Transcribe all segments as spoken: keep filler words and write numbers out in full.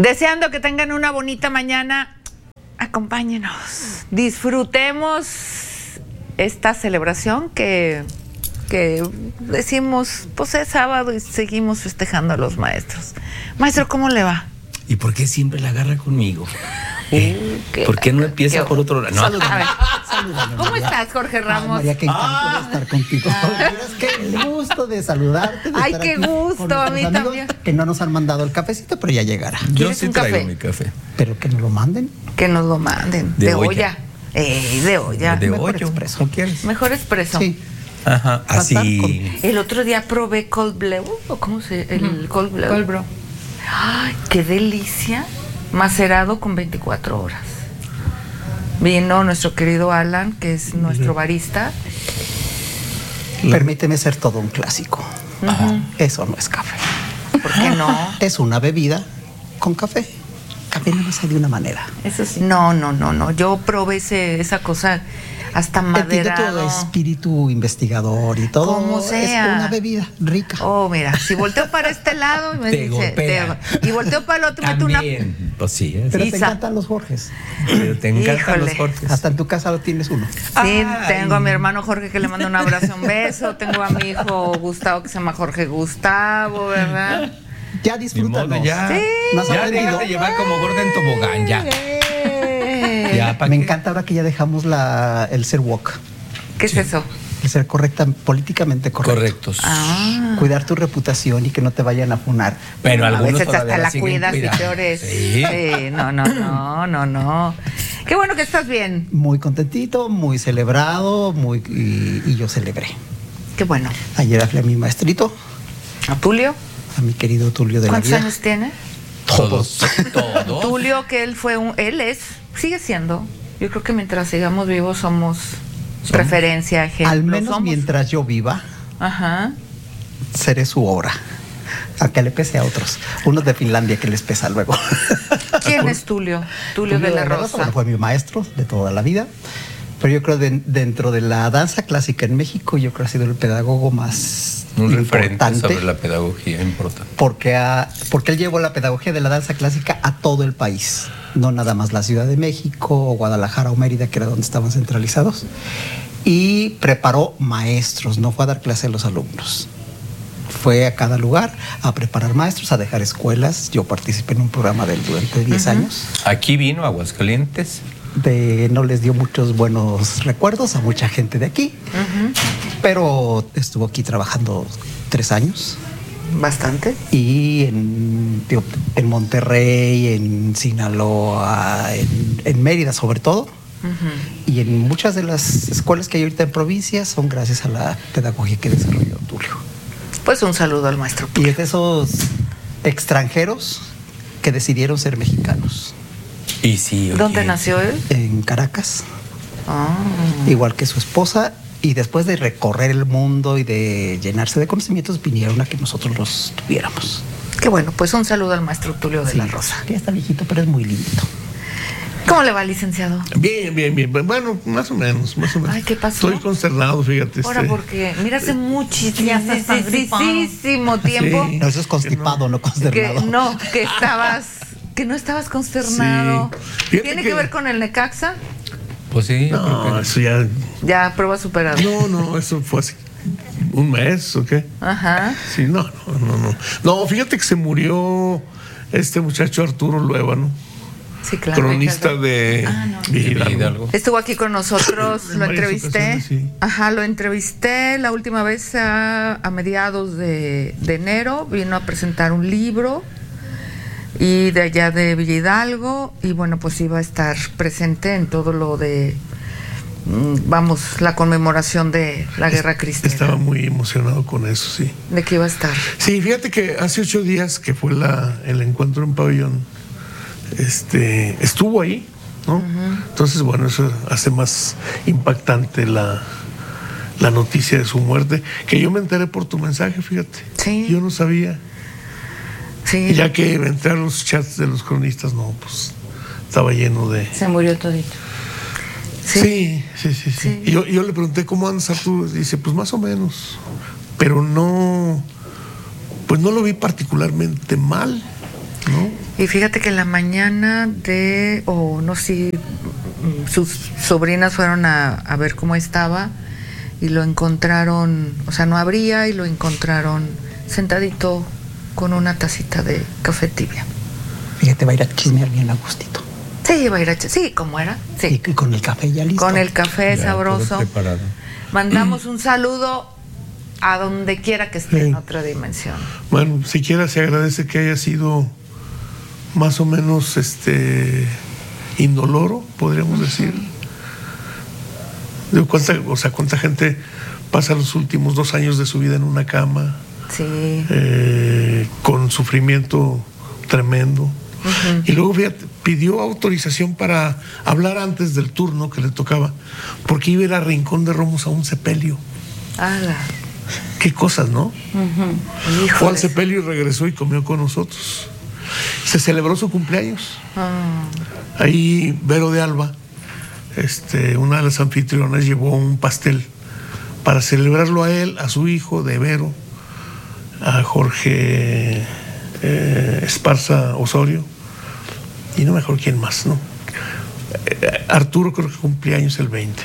Deseando que tengan una bonita mañana, acompáñenos, disfrutemos esta celebración que, que decimos, pues es sábado y seguimos festejando a los maestros. Maestro, ¿cómo le va? ¿Y por qué siempre la agarra conmigo? ¿Eh? Uh, ¿Por qué no empieza qué, por otro lado? No. Salúdame. Salúdame, ¿cómo María. Estás, Jorge Ramos? Ay, María, qué encanto ah. de estar contigo. Ah. Qué gusto de saludarte. De Ay, qué gusto, a mí también. Que no nos han mandado el cafecito, pero ya llegará. Yo sí traigo café? mi café. Pero que nos lo manden. Que nos lo manden. De, de olla. olla. Eh, de olla. De Mejor olla. Expreso. ¿Cómo quieres? Mejor expreso. Sí. Ajá, así. El otro día probé cold brew, ¿o cómo se? El mm. cold brew. Cold brew. Ay, qué delicia. Macerado con veinticuatro horas. Vino nuestro querido Alan, que es nuestro barista. Permíteme ser todo un clásico. Uh-huh. Eso no es café. ¿Por qué no? Es una bebida con café. Café no es de una manera. Eso sí. No, no, no, no. Yo probé ese, esa cosa hasta maderado. Entiende tu espíritu investigador y todo. Como sea. Es una bebida rica. Oh, mira, si volteo para este lado y me te dice, te, y volteo para el otro, meto una. Pues sí, es. Pero Isa. te encantan los Jorges. Pero te encantan Híjole. los Jorges. Hasta en tu casa lo tienes uno. Sí, Ay. tengo a mi hermano Jorge que le mando un abrazo, un beso. Tengo a mi hijo Gustavo que se llama Jorge Gustavo, ¿verdad? Ya disfrútalo. Ya, sí. Ya déjate llevar como gorda en tobogán, ya. ya Me qué? encanta ahora que ya dejamos la, el ser woke. ¿Qué es sí. eso? El ser correcta, políticamente correcto. Correctos. Ah. Cuidar tu reputación y que no te vayan a funar. Pero algunos a veces hasta la, la cuidas, Flores. Sí. sí. No, no, no, no, no. Qué bueno que estás bien. Muy contentito, muy celebrado, muy y, y yo celebré. Qué bueno. Ayer hablé a mi maestrito. ¿A Tulio? A mi querido Tulio de la ¿Cuántos vida. años tiene? Todos. Todos. Tulio, que él fue un, él es, sigue siendo. Yo creo que mientras sigamos vivos somos ¿Son? referencia, ejemplo. Al menos somos. mientras yo viva, Ajá. seré su obra. Aunque le pese a otros. Unos de Finlandia que les pesa luego. ¿Quién es Tulio? Tulio, Tulio de la, de la Rosa. Rosa. Bueno, fue mi maestro de toda la vida. Pero yo creo que de, dentro de la danza clásica en México, yo creo que ha sido el pedagogo más un importante. referente sobre la pedagogía importante. Porque, ha, porque él llevó la pedagogía de la danza clásica a todo el país. No nada más la Ciudad de México, o Guadalajara o Mérida, que era donde estaban centralizados. Y preparó maestros, no fue a dar clase a los alumnos. Fue a cada lugar a preparar maestros, a dejar escuelas. Yo participé en un programa de él durante diez uh-huh. años. Aquí vino a Aguascalientes. De, no les dio muchos buenos recuerdos a mucha gente de aquí, uh-huh. pero estuvo aquí trabajando tres años. Bastante. Y en, digo, en Monterrey, en Sinaloa, en, en Mérida sobre todo. Uh-huh. Y en muchas de las escuelas que hay ahorita en provincias son gracias a la pedagogía que desarrolló Tulio. Pues un saludo al maestro Tulio. Y es de esos extranjeros que decidieron ser mexicanos. Y sí, oye. ¿Dónde nació él? En Caracas. Ah. Igual que su esposa. Y después de recorrer el mundo y de llenarse de conocimientos, vinieron a que nosotros los tuviéramos. Qué bueno, pues un saludo al maestro Tulio de sí, la Rosa. Ya está viejito, pero es muy lindo. ¿Cómo le va, licenciado? Bien, bien, bien. Bueno, más o menos, más o menos. Ay, ¿qué pasó? Estoy consternado, fíjate. Ahora, este... porque, mira, hace muchísimo, muchísimo tiempo. Sí. No, eso es constipado, no, no consternado. Que, no, que estabas... Que no estabas consternado. Sí. ¿Tiene que... que ver con el Necaxa? Pues sí. No, eso ya... Ya, prueba superada. No, no, eso fue así. ¿Un mes o qué? Ajá. Sí, no, no, no, no. No, fíjate que se murió este muchacho Arturo Luébano. Sí, claro. Cronista de ah, no. Hidalgo. Hidalgo. Estuvo aquí con nosotros, lo entrevisté. Sí. Ajá, lo entrevisté la última vez a, a mediados de, de enero. Vino a presentar un libro. Y de allá de Villa Hidalgo, y bueno, pues iba a estar presente en todo lo de, vamos, la conmemoración de la Guerra Cristera. Estaba muy emocionado con eso, sí. ¿De qué iba a estar? Sí, fíjate que hace ocho días que fue la, el encuentro en Pabellón, este, estuvo ahí, ¿no? Uh-huh. Entonces, bueno, eso hace más impactante la, la noticia de su muerte, que yo me enteré por tu mensaje, fíjate. Sí. Yo no sabía. Sí. Ya que entré a los chats de los cronistas, no, pues estaba lleno de... Se murió todito. Sí, sí, sí, sí. sí. sí. Y yo, yo le pregunté, ¿cómo andas, Arturo? Dice, pues más o menos. Pero no, pues no lo vi particularmente mal, ¿no? Y fíjate que en la mañana de, o oh, no sé, si sus sobrinas fueron a, a ver cómo estaba y lo encontraron, o sea, no abría y lo encontraron sentadito con una tacita de café tibia. Fíjate, va a ir a chismear bien a gustito. Sí, va a ir a chismear, sí, ¿cómo era? Sí. Y con el café ya listo. Con el café Ya, sabroso. todo preparado. Mandamos un saludo a donde quiera que esté, Sí. en otra dimensión. Bueno, siquiera se agradece que haya sido más o menos este indoloro, podríamos decir. Digo, ¿cuánta, o sea, cuánta gente pasa los últimos dos años de su vida en una cama, Sí. eh, con sufrimiento tremendo? Ujú. Y luego fíjate, pidió autorización para hablar antes del turno que le tocaba, porque iba a ir a Rincón de Romos a un sepelio. Ala. Qué cosas, ¿no? Fue al Híjole. sepelio y regresó y comió con nosotros. Se celebró su cumpleaños. Ah, Ahí Vero de Alba, este, una de las anfitrionas, llevó un pastel para celebrarlo a él, a su hijo de Vero, a Jorge eh, Esparza Osorio, y no me acuerdo quién más, ¿no? Eh, Arturo creo que cumpleaños el veinte.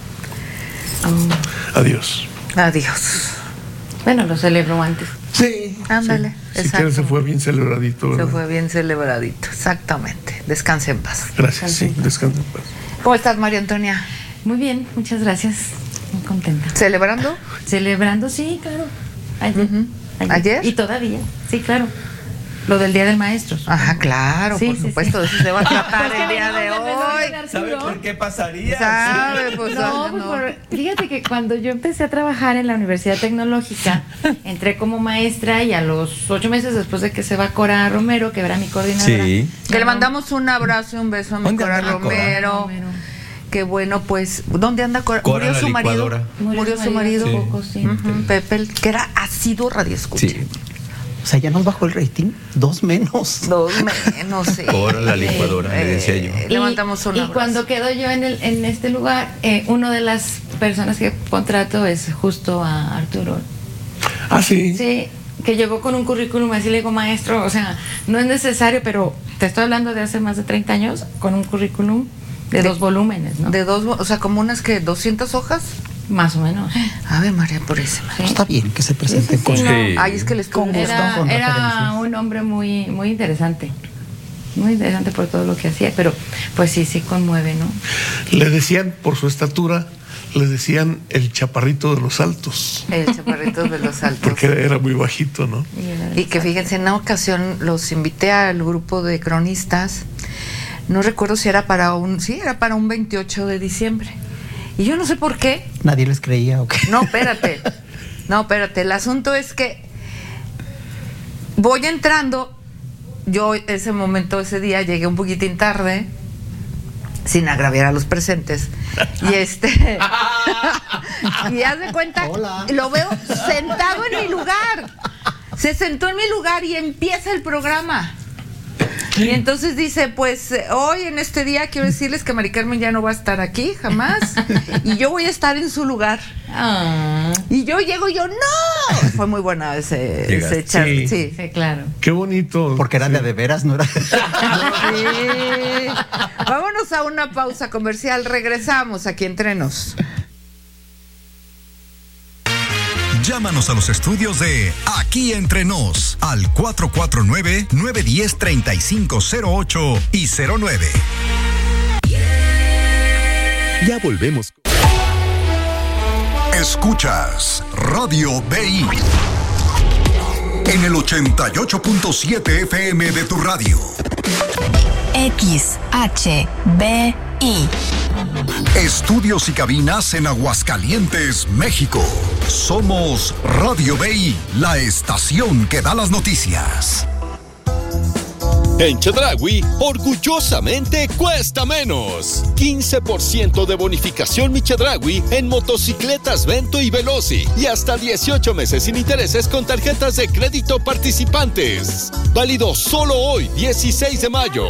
Adiós. adiós. Bueno, lo celebró antes. Sí. Ándale, sí. exacto. Siquiera se fue bien celebradito, Se ¿verdad? fue bien celebradito, exactamente. Descanse en paz. Gracias, sí, descansa en paz. ¿Cómo estás, María Antonia? Muy bien, muchas gracias. Muy contenta. ¿Celebrando? Celebrando, sí, claro. Ayer. Ujú. ¿Ayer? Y todavía, sí, claro. Lo del Día del Maestro. Ajá, claro, Sí, por sí, supuesto, sí. de eso se va a tratar Pues el que día venimos de del velorio hoy. de Arturo. ¿Sabe por qué pasaría? ¿Sabe? Pues, No, ah, pues no. por- fíjate que cuando yo empecé a trabajar en la Universidad Tecnológica, entré como maestra y a los ocho meses después de que se va Cora Romero, que era mi coordinadora. Sí. Que le mandamos un abrazo y un beso a mi ¿Dónde Cora anda Cora? Romero. Romero. Que bueno, pues, ¿dónde anda Cora? Cora, Murió la su marido. licuadora. Murió su marido. hace poco, sí. Ujú, Pepe, el- que era ácido radioescucha. Sí. O sea, ya nos bajó el rating, dos menos. Dos menos, sí. Cora, la licuadora, le decía yo. Eh, Le mandamos un y, abrazo. y cuando quedo yo en, el, en este lugar, eh, una de las personas que contrato es justo a Arturo. Ah, sí. Sí, que llegó con un currículum así, le digo, maestro, o sea, no es necesario, pero te estoy hablando de hace más de treinta años, con un currículum de, De- dos volúmenes, ¿no? De dos, o sea, como unas que doscientas hojas. Más o menos. Ave María Purísima. Sí. Está bien que se presenten Sí, sí, con sí, no. Sí. Ay, es que les Con estuvo gusto. Era, con era referencias. un hombre muy, muy interesante. Muy interesante por todo lo que hacía, pero pues sí, sí conmueve, ¿no? Le decían, por su estatura, le decían el chaparrito de los altos, el chaparrito de los altos. porque era muy bajito, ¿no? Y, era- Y que fíjense, en una ocasión los invité al grupo de cronistas, no recuerdo si era para un, sí, era para un veintiocho de diciembre. Y yo no sé por qué, Nadie les creía, ¿o qué? no, espérate, no, espérate, el asunto es que voy entrando, yo ese momento, ese día, llegué un poquitín tarde, sin agraviar a los presentes, y este, y haz de cuenta, Hola. lo veo sentado en mi lugar, se sentó en mi lugar y empieza el programa. Y entonces dice, pues eh, hoy en este día quiero decirles que Mari Carmen ya no va a estar aquí, jamás, y yo voy a estar en su lugar. Ah, Y yo llego y yo, ¡no! Fue muy buena ese, Llegaste. ese char- Sí. sí. sí, claro. Qué bonito. Porque eran de a de veras, ¿no era? Sí. Vámonos a una pausa comercial, regresamos aquí entre nos. Llámanos a los estudios de Aquí Entre Nos al cuatro cuatro nueve, nueve uno cero, tres cinco cero ocho y cero nueve. Ya volvemos. Escuchas Radio B I en el ochenta y ocho punto siete F M de tu radio. X H B I. Estudios y cabinas en Aguascalientes, México. Somos Radio B I, la estación que da las noticias. En Chedraui, orgullosamente cuesta menos. quince por ciento de bonificación Mi Chedraui en motocicletas Vento y Veloci y hasta dieciocho meses sin intereses con tarjetas de crédito participantes. Válido solo hoy, dieciséis de mayo.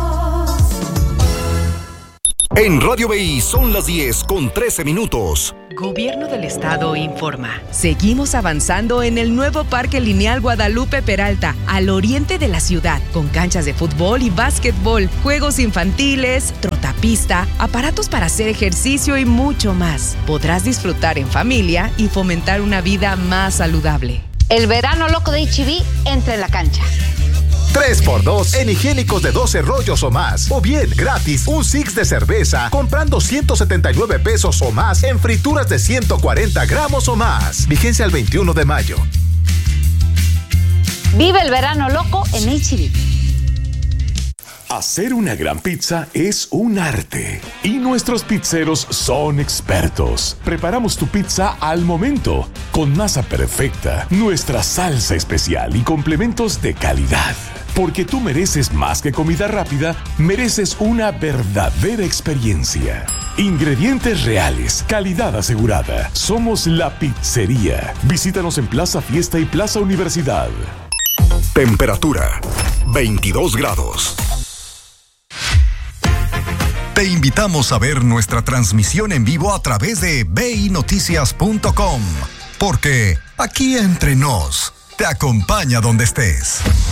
En Radio B I son las diez con trece minutos. Gobierno del Estado informa. Seguimos avanzando en el nuevo Parque Lineal Guadalupe Peralta, al oriente de la ciudad, con canchas de fútbol y básquetbol, juegos infantiles, trotapista, aparatos para hacer ejercicio y mucho más. Podrás disfrutar en familia y fomentar una vida más saludable. El verano loco de H E B entra en la cancha. tres por dos en higiénicos de doce rollos o más. O bien, gratis, un six de cerveza comprando ciento setenta y nueve pesos o más en frituras de ciento cuarenta gramos o más. Vigencia el veintiuno de mayo. Vive el verano loco en H E B. Hacer una gran pizza es un arte y nuestros pizzeros son expertos. Preparamos tu pizza al momento, con masa perfecta, nuestra salsa especial y complementos de calidad. Porque tú mereces más que comida rápida, mereces una verdadera experiencia. Ingredientes reales, calidad asegurada. Somos La Pizzería. Visítanos en Plaza Fiesta y Plaza Universidad. Temperatura, veintidós grados. Te invitamos a ver nuestra transmisión en vivo a través de b i noticias punto com, porque aquí entre nos te acompaña donde estés.